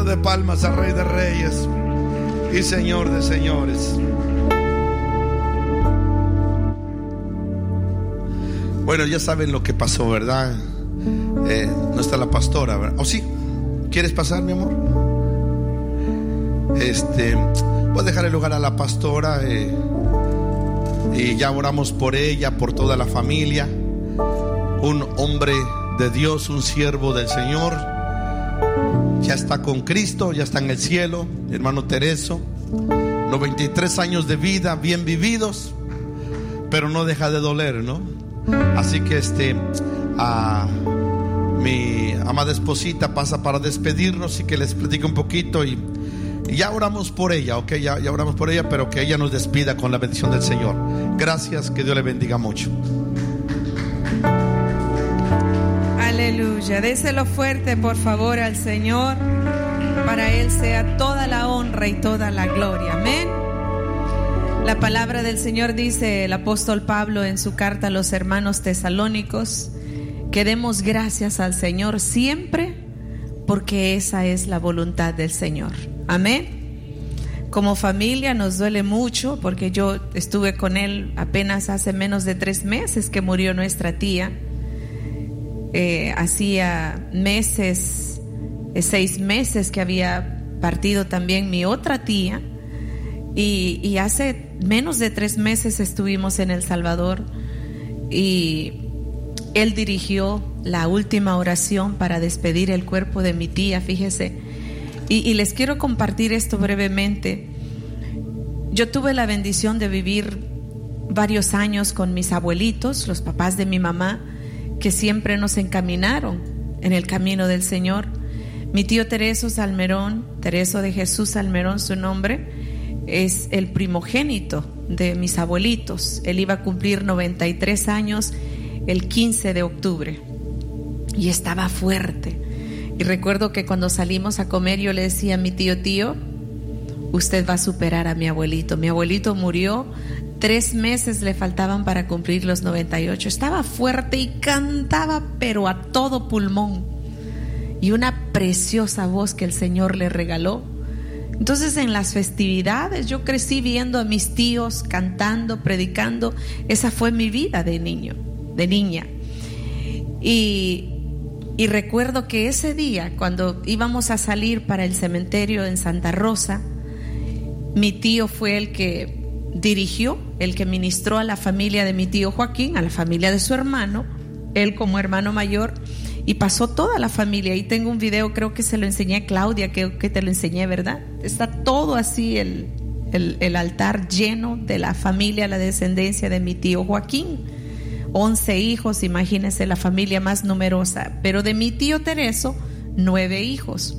de palmas al Rey de Reyes y Señor de Señores. Bueno, ya saben lo que pasó, ¿verdad? No está la pastora, ¿verdad? ¿O sí? ¿Quieres pasar, mi amor? Voy a dejar el lugar a la pastora y ya oramos por ella, por toda la familia. Un hombre de Dios, un siervo del Señor, ya está con Cristo, ya está en el cielo. Hermano Tereso, 93 años de vida bien vividos, pero no deja de doler, ¿no? Así que mi amada esposita pasa para despedirnos y que les platique un poquito y ya oramos por ella, ok, ya oramos por ella, pero que ella nos despida con la bendición del Señor. Gracias, que Dios le bendiga mucho. Aleluya, déselo fuerte por favor al Señor. Para Él sea toda la honra y toda la gloria, amén. La palabra del Señor dice el apóstol Pablo en su carta a los hermanos tesalónicos que demos gracias al Señor siempre, porque esa es la voluntad del Señor, amén. Como familia nos duele mucho porque yo estuve con él apenas hace menos de 3 meses que murió nuestra tía. Hacía meses, 6 meses que había partido también mi otra tía, y hace menos de 3 meses estuvimos en El Salvador y él dirigió la última oración para despedir el cuerpo de mi tía, fíjese. Y les quiero compartir esto brevemente. Yo tuve la bendición de vivir varios años con mis abuelitos, los papás de mi mamá, que siempre nos encaminaron en el camino del Señor. Mi tío Tereso Salmerón, Tereso de Jesús Salmerón su nombre, es el primogénito de mis abuelitos. Él iba a cumplir 93 años el 15 de octubre y estaba fuerte. Y recuerdo que cuando salimos a comer yo le decía a mi tío, usted va a superar a mi abuelito. Mi abuelito murió, 3 meses le faltaban para cumplir los 98. Estaba fuerte y cantaba pero a todo pulmón, y una preciosa voz que el Señor le regaló. Entonces en las festividades yo crecí viendo a mis tíos cantando, predicando. Esa fue mi vida de niña. Y recuerdo que ese día, cuando íbamos a salir para el cementerio en Santa Rosa, mi tío fue el que dirigió, el que ministró a la familia de mi tío Joaquín, a la familia de su hermano, él como hermano mayor, y pasó toda la familia. Ahí tengo un video, creo que se lo enseñé a Claudia, que te lo enseñé, ¿verdad? Está todo así, el altar lleno de la familia, la descendencia de mi tío Joaquín. 11 hijos, imagínense la familia más numerosa. Pero de mi tío Tereso, 9 hijos.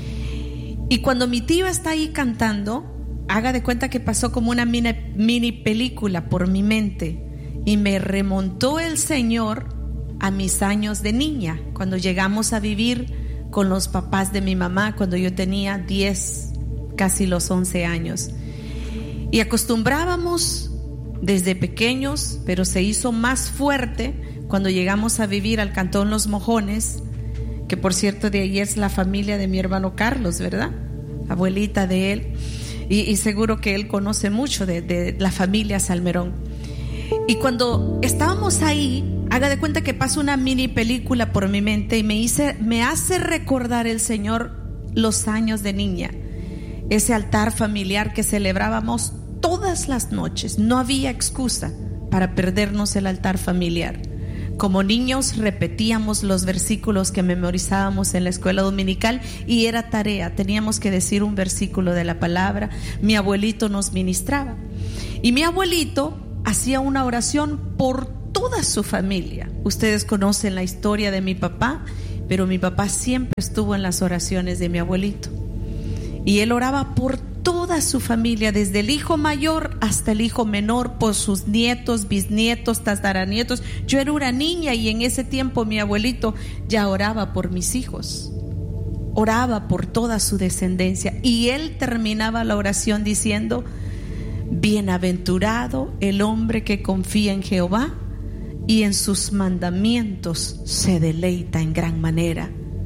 Y cuando mi tío está ahí cantando, haga de cuenta que pasó como una mini película por mi mente, y me remontó el Señor a mis años de niña, cuando llegamos a vivir con los papás de mi mamá, cuando yo tenía 10, casi los 11 años. Y acostumbrábamos desde pequeños, pero se hizo más fuerte cuando llegamos a vivir al Cantón Los Mojones, que por cierto de ahí es la familia de mi hermano Carlos, ¿verdad? Abuelita de él, y seguro que él conoce mucho de la familia Salmerón. Y cuando estábamos ahí, haga de cuenta que pasa una mini película por mi mente y me hace recordar el Señor los años de niña, ese altar familiar que celebrábamos todas las noches. No había excusa para perdernos el altar familiar. Como niños repetíamos los versículos que memorizábamos en la escuela dominical y era tarea, teníamos que decir un versículo de la palabra. Mi abuelito nos ministraba y mi abuelito hacía una oración por toda su familia. Ustedes conocen la historia de mi papá, pero mi papá siempre estuvo en las oraciones de mi abuelito y él oraba por toda su familia, desde el hijo mayor hasta el hijo menor, por sus nietos, bisnietos, tataranietos. Yo era una niña y en ese tiempo mi abuelito ya oraba por mis hijos, oraba por toda su descendencia, y él terminaba la oración diciendo: bienaventurado el hombre que confía en Jehová y en sus mandamientos se deleita en gran manera.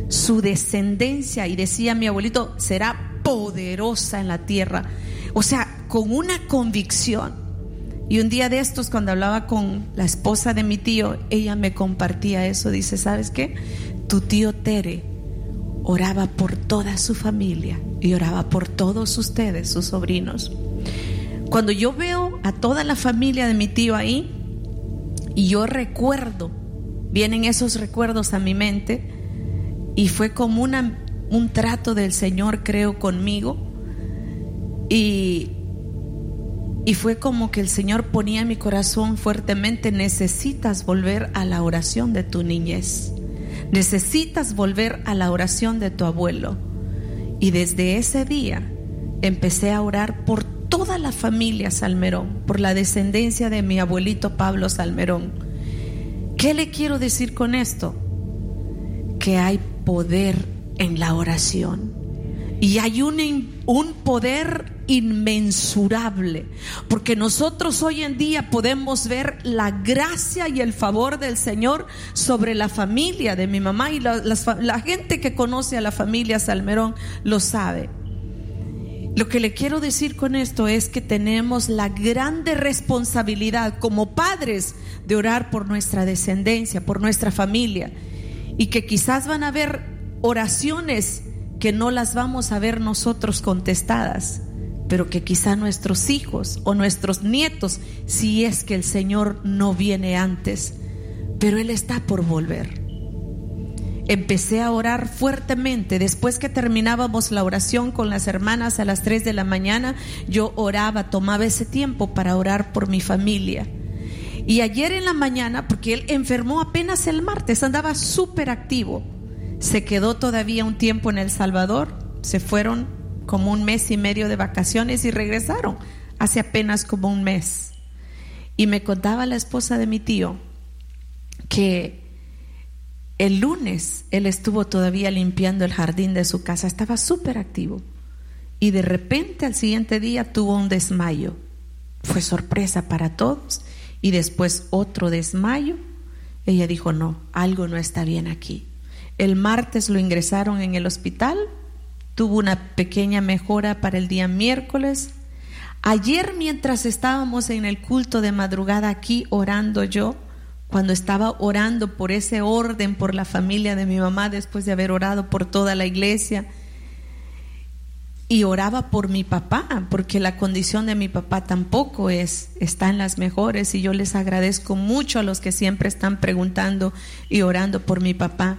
su descendencia, y decía mi abuelito, será poderosa en la tierra. O sea, con una convicción. Y un día de estos, cuando hablaba con la esposa de mi tío, ella me compartía eso. Dice, ¿sabes qué? Tu tío Tere oraba por toda su familia y oraba por todos ustedes, sus sobrinos. Cuando yo veo a toda la familia de mi tío ahí, y yo recuerdo, vienen esos recuerdos a mi mente, y fue como un trato del Señor, creo, conmigo, y fue como que el Señor ponía en mi corazón fuertemente: necesitas volver a la oración de tu niñez, necesitas volver a la oración de tu abuelo. Y desde ese día empecé a orar por toda la familia Salmerón, por la descendencia de mi abuelito Pablo Salmerón. ¿Qué le quiero decir con esto? Que hay poder en la oración, y hay un poder inmensurable, porque nosotros hoy en día podemos ver la gracia y el favor del Señor sobre la familia de mi mamá, y la gente que conoce a la familia Salmerón lo sabe. Lo que le quiero decir con esto es que tenemos la grande responsabilidad como padres de orar por nuestra descendencia, por nuestra familia, y que quizás van a haber oraciones que no las vamos a ver nosotros contestadas, pero que quizá nuestros hijos o nuestros nietos, si es que el Señor no viene antes, pero Él está por volver. Empecé a orar fuertemente. Después que terminábamos la oración con las hermanas a las 3 de la mañana, yo oraba, tomaba ese tiempo para orar por mi familia. Y ayer en la mañana, porque él enfermó apenas el martes, andaba súper activo, se quedó todavía un tiempo en El Salvador, se fueron como 1 mes y medio de vacaciones y regresaron hace apenas como 1 mes. Y me contaba la esposa de mi tío que el lunes él estuvo todavía limpiando el jardín de su casa, estaba súper activo, y de repente al siguiente día tuvo un desmayo. Fue sorpresa para todos, y después otro desmayo. Ella dijo, no, algo no está bien aquí. El martes lo ingresaron en el hospital, tuvo una pequeña mejora para el día miércoles. Ayer, mientras estábamos en el culto de madrugada aquí orando, yo cuando estaba orando por ese orden, por la familia de mi mamá, después de haber orado por toda la iglesia, y oraba por mi papá, porque la condición de mi papá tampoco está en las mejores, y yo les agradezco mucho a los que siempre están preguntando y orando por mi papá.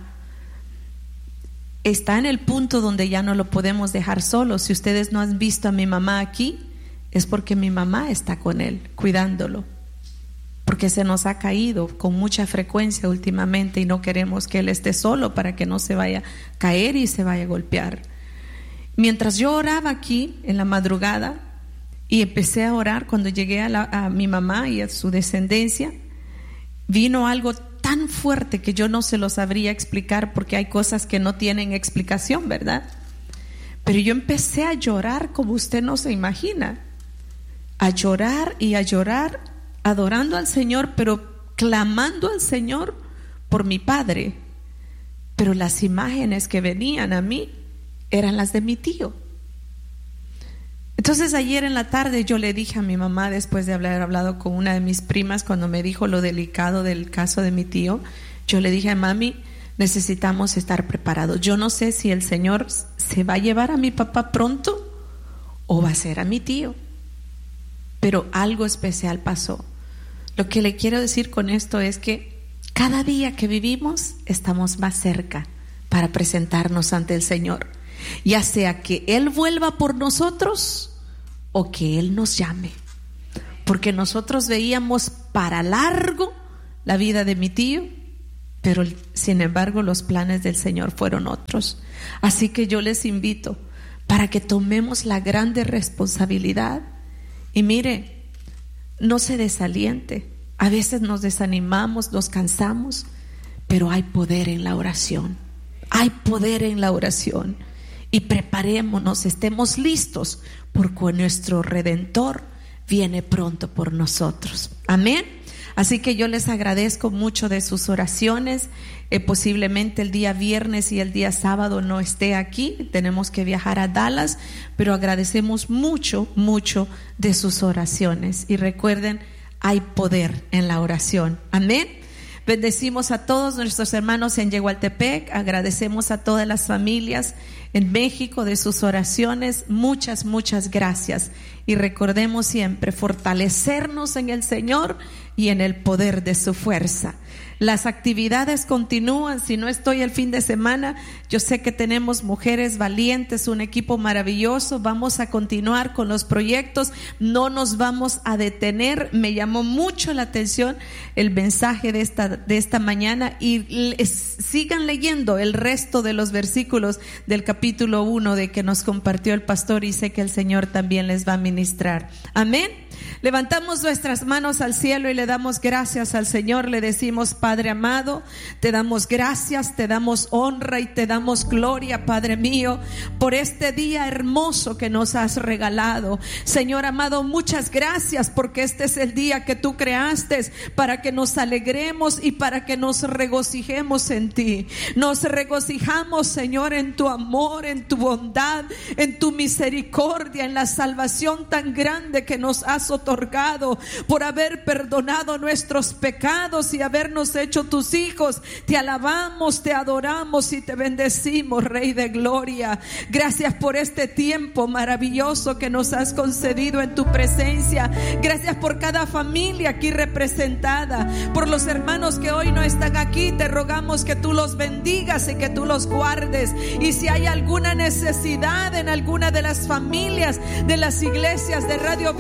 Está en el punto donde ya no lo podemos dejar solo. Si ustedes no han visto a mi mamá aquí, es porque mi mamá está con él, cuidándolo, porque se nos ha caído con mucha frecuencia últimamente, y no queremos que él esté solo para que no se vaya a caer y se vaya a golpear. Mientras yo oraba aquí en la madrugada, y empecé a orar, cuando llegué a mi mamá y a su descendencia, vino algo tan fuerte que yo no se lo sabría explicar, porque hay cosas que no tienen explicación, ¿verdad? Pero yo empecé a llorar como usted no se imagina, a llorar y a llorar, adorando al Señor, pero clamando al Señor por mi padre. Pero las imágenes que venían a mí eran las de mi tío. Entonces ayer en la tarde yo le dije a mi mamá, después de haber hablado con una de mis primas, cuando me dijo lo delicado del caso de mi tío, yo le dije, mami, necesitamos estar preparados. Yo no sé si el Señor se va a llevar a mi papá pronto o va a ser a mi tío, pero algo especial pasó. Lo que le quiero decir con esto es que cada día que vivimos estamos más cerca para presentarnos ante el Señor, ya sea que Él vuelva por nosotros o que Él nos llame, porque nosotros veíamos para largo la vida de mi tío, pero sin embargo los planes del Señor fueron otros. Así que yo les invito para que tomemos la grande responsabilidad. Y mire, no se desaliente. A veces nos desanimamos, nos cansamos, pero hay poder en la oración. Hay poder en la oración. Y preparémonos, estemos listos, porque nuestro Redentor viene pronto por nosotros. Amén. Así que yo les agradezco mucho de sus oraciones. Posiblemente el día viernes y el día sábado no esté aquí, tenemos que viajar a Dallas, pero agradecemos mucho, mucho de sus oraciones. Y recuerden, hay poder en la oración. Amén. Bendecimos a todos nuestros hermanos en Yehualtepec, agradecemos a todas las familias en México de sus oraciones. Muchas, muchas gracias. Y recordemos siempre fortalecernos en el Señor y en el poder de su fuerza. Las actividades continúan. Si no estoy el fin de semana, yo sé que tenemos mujeres valientes, un equipo maravilloso. Vamos a continuar con los proyectos, no nos vamos a detener. Me llamó mucho la atención el mensaje de esta mañana, y sigan leyendo el resto de los versículos del capítulo 1 de que nos compartió el pastor, y sé que el Señor también les va a ministrar. Amén. Levantamos nuestras manos al cielo y le damos gracias al Señor. Le decimos: Padre amado, te damos gracias, te damos honra y te damos gloria, Padre mío, por este día hermoso que nos has regalado. Señor amado, muchas gracias, porque este es el día que tú creaste para que nos alegremos y para que nos regocijemos en ti. Nos regocijamos, Señor, en tu amor, en tu bondad, en tu misericordia, en la salvación tan grande que nos has otorgado, por haber perdonado nuestros pecados y habernos hecho tus hijos. Te alabamos, te adoramos y te bendecimos, Rey de Gloria. Gracias por este tiempo maravilloso que nos has concedido en tu presencia. Gracias por cada familia aquí representada, por los hermanos que hoy no están aquí. Te rogamos que tú los bendigas y que tú los guardes. Y si hay alguna necesidad en alguna de las familias de las iglesias de Radio